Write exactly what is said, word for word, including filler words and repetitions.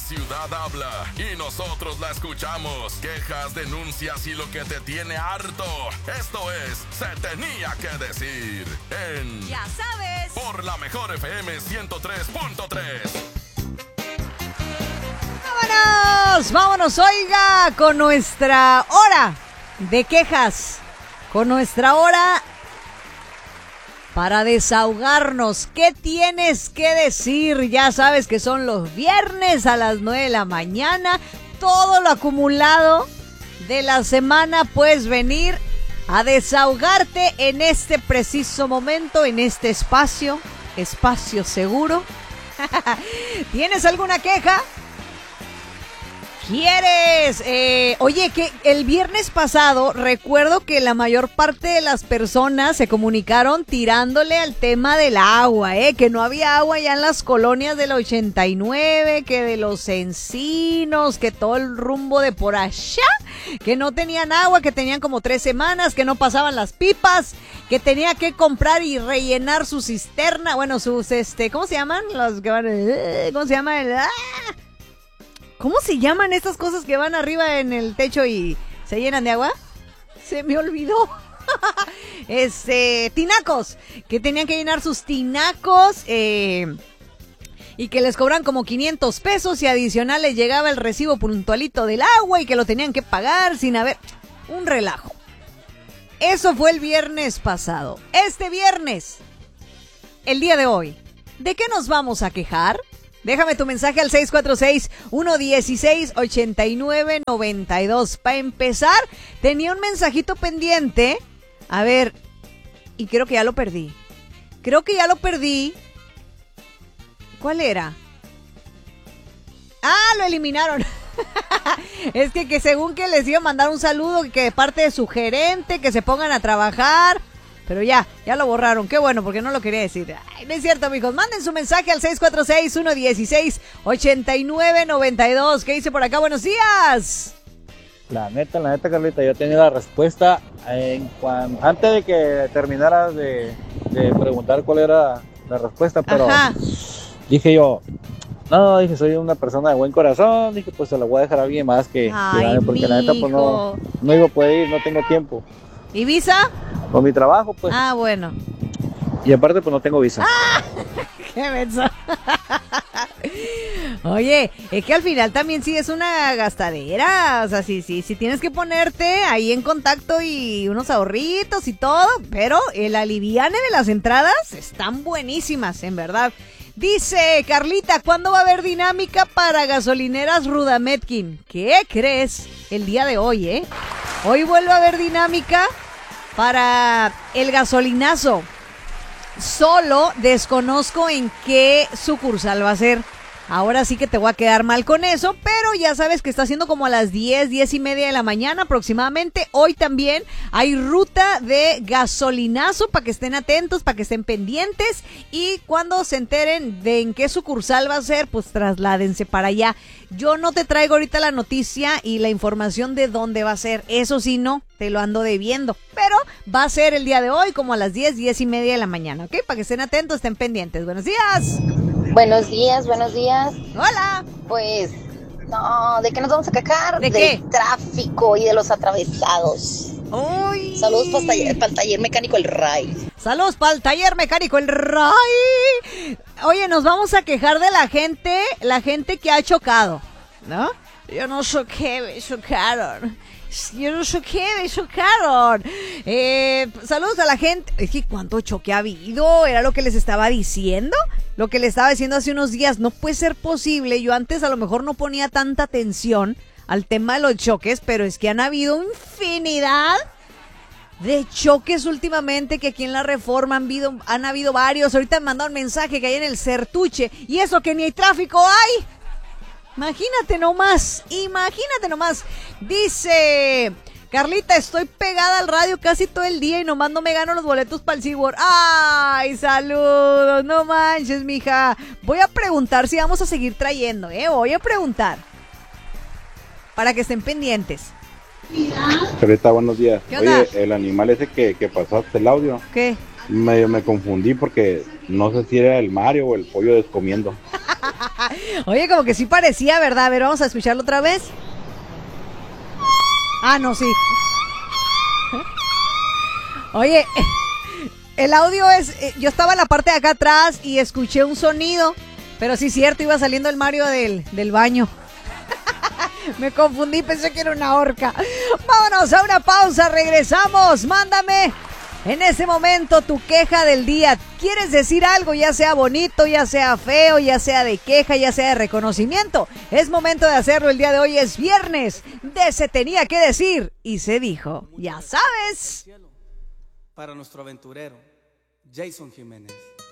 ciudad habla y nosotros la escuchamos. Quejas, denuncias y lo que te tiene harto. Esto es Se Tenía que Decir en... Ya sabes. Por la mejor F M ciento tres punto tres. ¡Vámonos! ¡Vámonos, oiga! Con nuestra hora de quejas. Con nuestra hora para desahogarnos. ¿Qué tienes que decir? Ya sabes que son los viernes a las nueve de la mañana. Todo lo acumulado de la semana puedes venir a desahogarte en este preciso momento, en este espacio, espacio seguro. ¿Tienes alguna queja? ¿Quieres? Eh, oye, que el viernes pasado recuerdo que la mayor parte de las personas se comunicaron tirándole al tema del agua, eh, que no había agua ya en las colonias del ochenta y nueve, que de los Encinos, que todo el rumbo de por allá, que no tenían agua, que tenían como tres semanas, que no pasaban las pipas, que tenía que comprar y rellenar su cisterna, bueno, sus, este, ¿cómo se llaman? Los que van, ¿cómo se llama? El, ¡ah! ¿Cómo se llaman estas cosas que van arriba en el techo y se llenan de agua? Se me olvidó. Este, tinacos, que tenían que llenar sus tinacos eh, y que les cobran como quinientos pesos y adicional les llegaba el recibo puntualito del agua y que lo tenían que pagar sin haber... Un relajo. Eso fue el viernes pasado. Este viernes, el día de hoy, ¿de qué nos vamos a quejar? Déjame tu mensaje al seis cuatro seis, uno uno seis, ocho nueve nueve dos. Para empezar, tenía un mensajito pendiente. A ver, y creo que ya lo perdí. Creo que ya lo perdí. ¿Cuál era? Ah, lo eliminaron. Es que, que según que les iba a mandar un saludo, que de parte de su gerente, que se pongan a trabajar. Pero ya, ya lo borraron. Qué bueno, porque no lo quería decir. Ay, no es cierto, amigos. Manden su mensaje al seis cuatro seis, uno uno seis, ocho nueve nueve dos. ¿Qué dice por acá? Buenos días. La neta, la neta, Carlita, yo tenía la respuesta en cuan... antes de que terminaras de, de preguntar cuál era la respuesta, pero Ajá. dije yo, no, dije, soy una persona de buen corazón, dije, pues se la voy a dejar a alguien más que, Ay, que porque la neta, pues no, no iba a poder ir, no tengo tiempo. ¿Y visa? Con mi trabajo, pues. Ah, bueno. Y aparte, pues no tengo visa. ¡Ah! ¡Qué menso! Oye, es que al final también sí es una gastadera. O sea, sí, sí, sí tienes que ponerte ahí en contacto y unos ahorritos y todo. Pero el aliviane de las entradas están buenísimas, en verdad. Dice Carlita, ¿cuándo va a haber dinámica para gasolineras Rudametkin? ¿Qué crees? El día de hoy, ¿eh? Hoy vuelve a haber dinámica para el gasolinazo. Solo desconozco en qué sucursal va a ser. Ahora sí que te voy a quedar mal con eso, pero ya sabes que está haciendo como a las diez, diez y media de la mañana aproximadamente. Hoy también hay ruta de gasolinazo para que estén atentos, para que estén pendientes. Y cuando se enteren de en qué sucursal va a ser, pues trasládense para allá. Yo no te traigo ahorita la noticia y la información de dónde va a ser. Eso sí, no, te lo ando debiendo. Pero va a ser el día de hoy como a las diez, diez y media de la mañana, ¿ok? Para que estén atentos, estén pendientes. Buenos días. Buenos días, buenos días. Hola. Pues, no, ¿de qué nos vamos a quejar? ¿De Del qué? tráfico y de los atravesados. Uy. Saludos para el taller, para el taller mecánico El Ray. Saludos para el taller mecánico El Ray. Oye, nos vamos a quejar de la gente, la gente que ha chocado, ¿no? Yo no choqué, me chocaron. Yo no choqué, me chocaron. Eh, saludos a la gente. Es que cuánto choque ha habido, era lo que les estaba diciendo. Lo que les estaba diciendo hace unos días. No puede ser posible. Yo antes a lo mejor no ponía tanta atención al tema de los choques, pero es que han habido infinidad de choques últimamente, que aquí en la Reforma han habido, han habido varios. Ahorita me mandaron un mensaje que hay en el Certuche, y eso que ni hay tráfico hay. Imagínate nomás, imagínate nomás. Dice Carlita, estoy pegada al radio casi todo el día y nomás no me gano los boletos para el SeaWorld. ¡Ay, saludos! No manches, mija. Voy a preguntar si vamos a seguir trayendo, ¿eh? Voy a preguntar. Para que estén pendientes. Carlita, buenos días. ¿Qué onda? Oye, el animal ese que, que pasaste el audio. ¿Qué? Me, me confundí porque no sé si era el Mario o el pollo descomiendo. Oye, como que sí parecía, ¿verdad? A ver, vamos a escucharlo otra vez. Ah, no, sí. Oye, el audio es... Yo estaba en la parte de acá atrás y escuché un sonido, pero sí, cierto, iba saliendo el Mario del, del baño. Me confundí, pensé que era una orca. Vámonos a una pausa, regresamos. Mándame en ese momento tu queja del día. ¿Quieres decir algo, ya sea bonito, ya sea feo, ya sea de queja, ya sea de reconocimiento? Es momento de hacerlo. El día de hoy es viernes de Se Tenía que Decir y se dijo. Ya sabes. Para nuestro aventurero, Jason Jiménez.